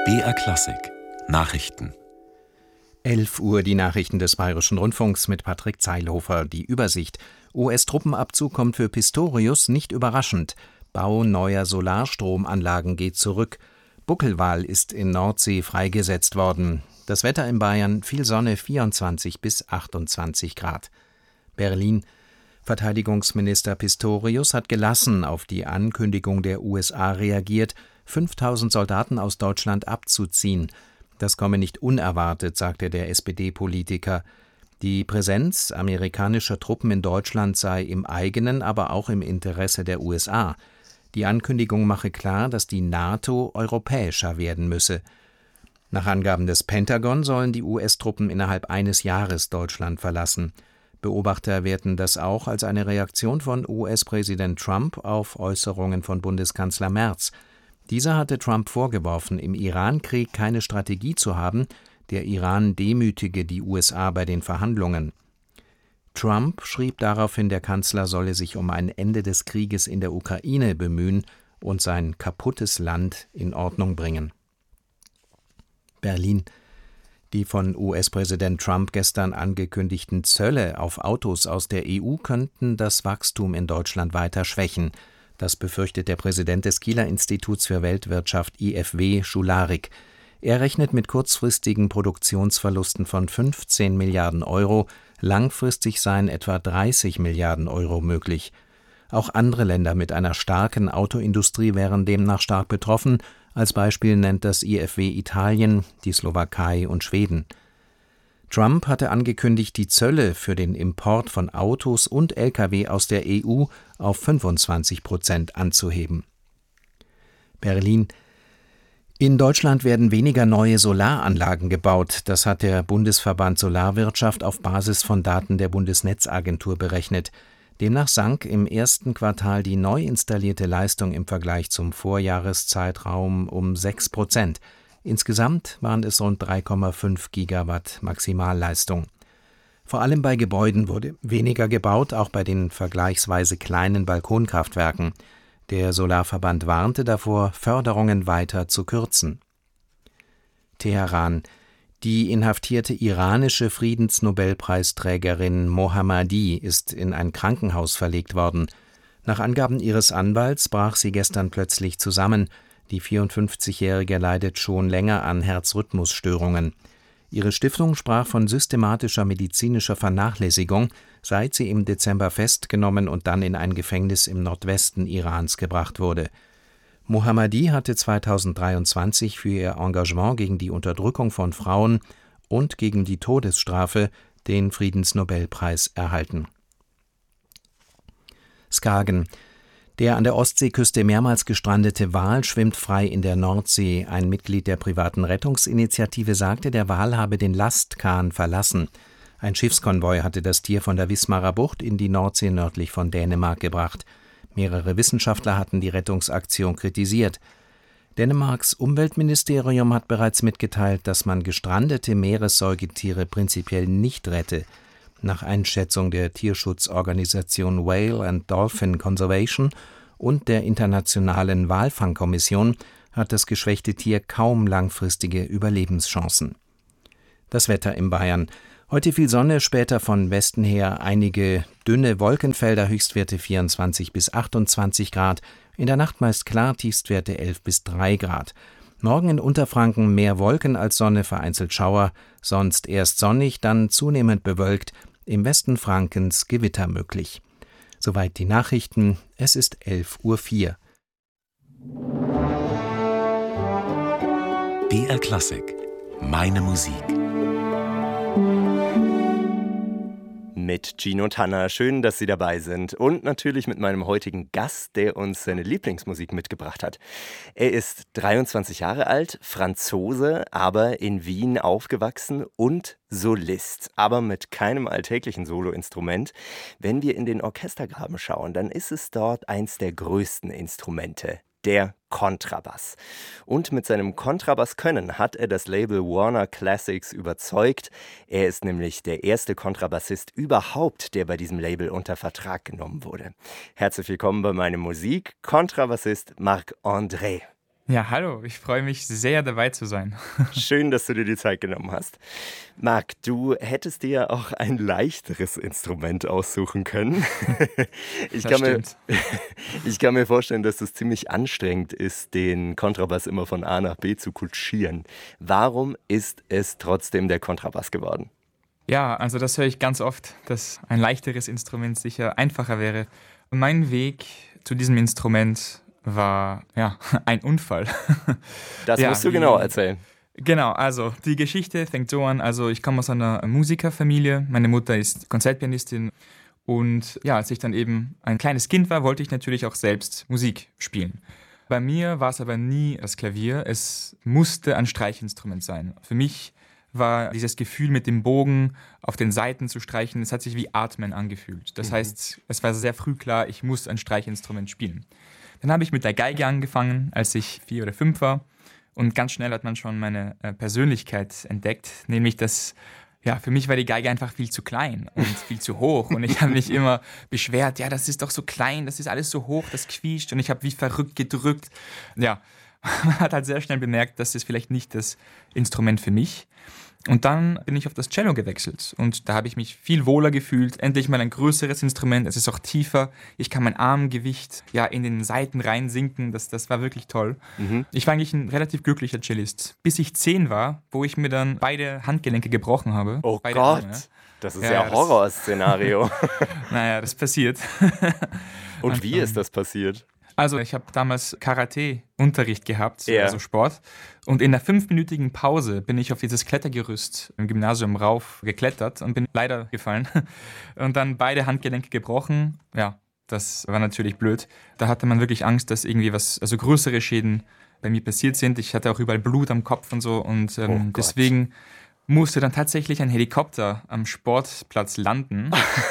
BR Klassik Nachrichten. 11 Uhr die Nachrichten des Bayerischen Rundfunks mit Patrick Zeilhofer. Die Übersicht. US-Truppenabzug kommt für Pistorius nicht überraschend. Bau neuer Solarstromanlagen geht zurück. Buckelwal ist in Nordsee freigesetzt worden. Das Wetter in Bayern: viel Sonne, 24 bis 28 Grad. Berlin. Verteidigungsminister Pistorius hat gelassen auf die Ankündigung der USA reagiert, 5.000 Soldaten aus Deutschland abzuziehen. Das komme nicht unerwartet, sagte der SPD-Politiker. Die Präsenz amerikanischer Truppen in Deutschland sei im eigenen, aber auch im Interesse der USA. Die Ankündigung mache klar, dass die NATO europäischer werden müsse. Nach Angaben des Pentagon sollen die US-Truppen innerhalb eines Jahres Deutschland verlassen. Beobachter werten das auch als eine Reaktion von US-Präsident Trump auf Äußerungen von Bundeskanzler Merz. Dieser hatte Trump vorgeworfen, im Iran-Krieg keine Strategie zu haben, der Iran demütige die USA bei den Verhandlungen. Trump schrieb daraufhin, der Kanzler solle sich um ein Ende des Krieges in der Ukraine bemühen und sein kaputtes Land in Ordnung bringen. Berlin. Die von US-Präsident Trump gestern angekündigten Zölle auf Autos aus der EU könnten das Wachstum in Deutschland weiter schwächen. Das befürchtet der Präsident des Kieler Instituts für Weltwirtschaft IFW, Schularik. Er rechnet mit kurzfristigen Produktionsverlusten von 15 Milliarden Euro, langfristig seien etwa 30 Milliarden Euro möglich. Auch andere Länder mit einer starken Autoindustrie wären demnach stark betroffen. Als Beispiel nennt das IFW Italien, die Slowakei und Schweden. Trump hatte angekündigt, die Zölle für den Import von Autos und Lkw aus der EU auf 25% anzuheben. Berlin. In Deutschland werden weniger neue Solaranlagen gebaut. Das hat der Bundesverband Solarwirtschaft auf Basis von Daten der Bundesnetzagentur berechnet. Demnach sank im ersten Quartal die neu installierte Leistung im Vergleich zum Vorjahreszeitraum um 6%. Insgesamt waren es rund 3,5 Gigawatt Maximalleistung. Vor allem bei Gebäuden wurde weniger gebaut, auch bei den vergleichsweise kleinen Balkonkraftwerken. Der Solarverband warnte davor, Förderungen weiter zu kürzen. Teheran. Die inhaftierte iranische Friedensnobelpreisträgerin Mohammadi ist in ein Krankenhaus verlegt worden. Nach Angaben ihres Anwalts brach sie gestern plötzlich zusammen. Die 54-Jährige leidet schon länger an Herzrhythmusstörungen. Ihre Stiftung sprach von systematischer medizinischer Vernachlässigung, seit sie im Dezember festgenommen und dann in ein Gefängnis im Nordwesten Irans gebracht wurde. Mohammadi hatte 2023 für ihr Engagement gegen die Unterdrückung von Frauen und gegen die Todesstrafe den Friedensnobelpreis erhalten. Skagen. Der an der Ostseeküste mehrmals gestrandete Wal schwimmt frei in der Nordsee. Ein Mitglied der privaten Rettungsinitiative sagte, der Wal habe den Lastkahn verlassen. Ein Schiffskonvoi hatte das Tier von der Wismarer Bucht in die Nordsee nördlich von Dänemark gebracht. Mehrere Wissenschaftler hatten die Rettungsaktion kritisiert. Dänemarks Umweltministerium hat bereits mitgeteilt, dass man gestrandete Meeressäugetiere prinzipiell nicht rette. Nach Einschätzung der Tierschutzorganisation Whale and Dolphin Conservation und der Internationalen Walfangkommission hat das geschwächte Tier kaum langfristige Überlebenschancen. Das Wetter in Bayern. Heute viel Sonne, später von Westen her einige dünne Wolkenfelder, Höchstwerte 24 bis 28 Grad. In der Nacht meist klar, Tiefstwerte 11 bis 3 Grad. Morgen in Unterfranken mehr Wolken als Sonne, vereinzelt Schauer, sonst erst sonnig, dann zunehmend bewölkt, im Westen Frankens Gewitter möglich. Soweit die Nachrichten, es ist 11:04 Uhr. BR Klassik Meine Musik. Mit Gino und Hannah. Schön, dass Sie dabei sind. Und natürlich mit meinem heutigen Gast, der uns seine Lieblingsmusik mitgebracht hat. Er ist 23 Jahre alt, Franzose, aber in Wien aufgewachsen und Solist, aber mit keinem alltäglichen Soloinstrument. Wenn wir in den Orchestergraben schauen, dann ist es dort eins der größten Instrumente, der Kontrabass. Und mit seinem Kontrabasskönnen hat er das Label Warner Classics überzeugt. Er ist nämlich der erste Kontrabassist überhaupt, der bei diesem Label unter Vertrag genommen wurde. Herzlich willkommen bei meiner Musik, Kontrabassist Marc-André. Ja, hallo, ich freue mich sehr dabei zu sein. Schön, dass du dir die Zeit genommen hast. Marc, du hättest dir ja auch ein leichteres Instrument aussuchen können. Ich Das kann mir, stimmt. ich kann mir vorstellen, dass es ziemlich anstrengend ist, den Kontrabass immer von A nach B zu kutschieren. Warum ist es trotzdem der Kontrabass geworden? Ja, also das höre ich ganz oft, dass ein leichteres Instrument sicher einfacher wäre. Mein Weg zu diesem Instrument war ja ein Unfall. Das Ja, musst du genau wie erzählen. genau, also die Geschichte fängt so an, also ich komme aus einer Musikerfamilie, meine Mutter ist Konzertpianistin und ja, als ich dann eben ein kleines Kind war, wollte ich natürlich auch selbst Musik spielen. Bei mir war es aber nie das Klavier, es musste ein Streichinstrument sein. Für mich war dieses Gefühl mit dem Bogen auf den Saiten zu streichen, es hat sich wie Atmen angefühlt. Das heißt, es war sehr früh klar, ich muss ein Streichinstrument spielen. Dann habe ich mit der Geige angefangen, als ich 4 oder 5 war. Und ganz schnell hat man schon meine Persönlichkeit entdeckt, nämlich dass, ja, für mich war die Geige einfach viel zu klein und viel zu hoch. Und ich habe mich immer beschwert, ja, das ist doch so klein, das ist alles so hoch, das quietscht. Und ich habe wie verrückt gedrückt. Ja, man hat halt sehr schnell bemerkt, das ist vielleicht nicht das Instrument für mich. Und dann bin ich auf das Cello gewechselt und da habe ich mich viel wohler gefühlt. Endlich mal ein größeres Instrument, es ist auch tiefer. Ich kann mein Armgewicht ja in den Saiten reinsinken, das war wirklich toll. Ich war eigentlich ein relativ glücklicher Cellist, bis ich 10 war, wo ich mir dann beide Handgelenke gebrochen habe. Oh beide Gott, Arme. das ist Ja, ja das- Horrorszenario. Naja, das passiert. Und wie ist das passiert? Also ich habe damals Karate-Unterricht gehabt, Ja. also Sport. Und in der 5-minütigen Pause bin ich auf dieses Klettergerüst im Gymnasium rauf geklettert und bin leider gefallen. Und dann beide Handgelenke gebrochen. Ja, das war natürlich blöd. Da hatte man wirklich Angst, dass irgendwie also größere Schäden bei mir passiert sind. Ich hatte auch überall Blut am Kopf und so. Und Oh Gott. deswegen musste dann tatsächlich ein Helikopter am Sportplatz landen.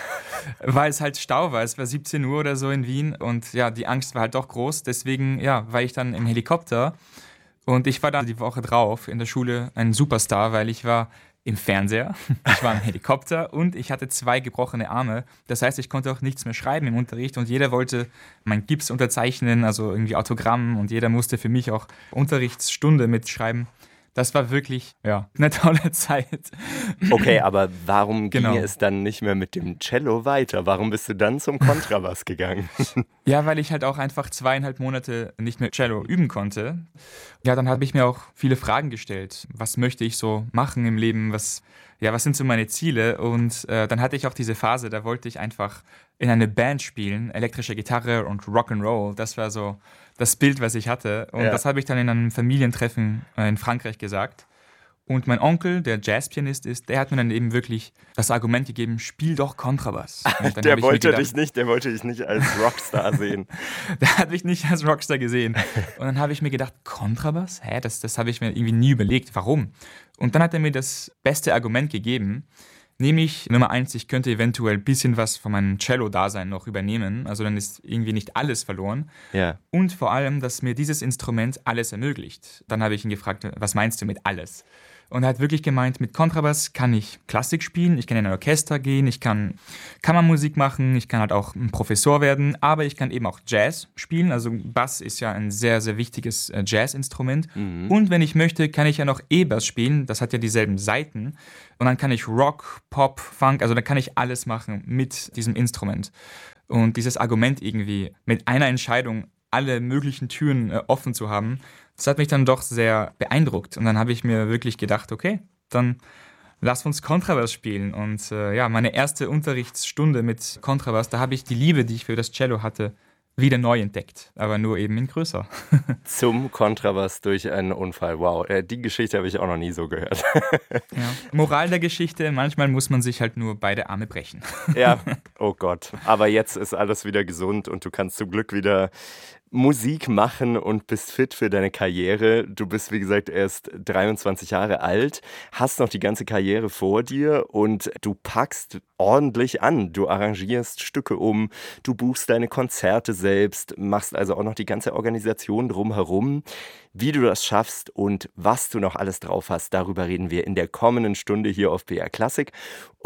Weil es halt Stau war. Es war 17 Uhr oder so in Wien und ja, die Angst war halt doch groß. Deswegen, ja, war ich dann im Helikopter und ich war dann die Woche drauf in der Schule ein Superstar, weil ich war im Fernseher, ich war im Helikopter und ich hatte 2 gebrochene Arme. Das heißt, ich konnte auch nichts mehr schreiben im Unterricht und jeder wollte mein Gips unterzeichnen, also irgendwie Autogramm und jeder musste für mich auch Unterrichtsstunde mitschreiben. Das war wirklich, ja, eine tolle Zeit. Okay, aber warum ging Genau. es dann nicht mehr mit dem Cello weiter? Warum bist du dann zum Kontrabass gegangen? Ja, weil ich halt auch einfach 2,5 Monate nicht mehr Cello üben konnte. Ja, dann habe ich mir auch viele Fragen gestellt. Was möchte ich so machen im Leben? Was sind so meine Ziele? Und dann hatte ich auch diese Phase, da wollte ich einfach in eine Band spielen, elektrische Gitarre und Rock'n'Roll. Das war so das Bild, was ich hatte. Und Ja. das habe ich dann in einem Familientreffen in Frankreich gesagt. Und mein Onkel, der Jazzpianist ist, der hat mir dann eben wirklich das Argument gegeben, spiel doch Kontrabass. Und dann Der habe ich mir wollte gedacht, der wollte dich nicht als Rockstar sehen. der hat mich nicht als Rockstar gesehen. Und dann habe ich mir gedacht, Kontrabass? Das habe ich mir irgendwie nie überlegt. Warum? Und dann hat er mir das beste Argument gegeben, nämlich Nummer 1, ich könnte eventuell ein bisschen was von meinem Cello-Dasein noch übernehmen. Also dann ist irgendwie nicht alles verloren. Ja. Und vor allem, dass mir dieses Instrument alles ermöglicht. Dann habe ich ihn gefragt, was meinst du mit alles? Und er hat wirklich gemeint, mit Kontrabass kann ich Klassik spielen, ich kann in ein Orchester gehen, ich kann Kammermusik machen, ich kann halt auch ein Professor werden, aber ich kann eben auch Jazz spielen. Also Bass ist ja ein sehr, sehr wichtiges Jazzinstrument. Und wenn ich möchte, kann ich ja noch E-Bass spielen, das hat ja dieselben Saiten. Und dann kann ich Rock, Pop, Funk, also dann kann ich alles machen mit diesem Instrument. Und dieses Argument irgendwie mit einer Entscheidung alle möglichen Türen offen zu haben, das hat mich dann doch sehr beeindruckt. Und dann habe ich mir wirklich gedacht, okay, dann lass uns Kontrabass spielen. Und meine erste Unterrichtsstunde mit Kontrabass, da habe ich die Liebe, die ich für das Cello hatte, wieder neu entdeckt. Aber nur eben in größer. Zum Kontrabass durch einen Unfall. Wow, die Geschichte habe ich auch noch nie so gehört. Ja. Moral der Geschichte, manchmal muss man sich halt nur beide Arme brechen. Ja, oh Gott. Aber jetzt ist alles wieder gesund und du kannst zum Glück wieder Musik machen und bist fit für deine Karriere. Du bist, wie gesagt, erst 23 Jahre alt, hast noch die ganze Karriere vor dir und du packst ordentlich an. Du arrangierst Stücke um, du buchst deine Konzerte selbst, machst also auch noch die ganze Organisation drumherum. Wie du das schaffst und was du noch alles drauf hast, darüber reden wir in der kommenden Stunde hier auf BR Klassik.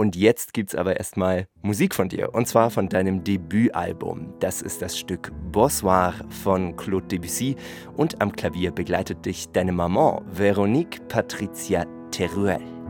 Und jetzt gibt's aber erstmal Musik von dir, und zwar von deinem Debütalbum. Das ist das Stück Bonsoir von Claude Debussy und am Klavier begleitet dich deine Maman, Véronique Patricia Teruel.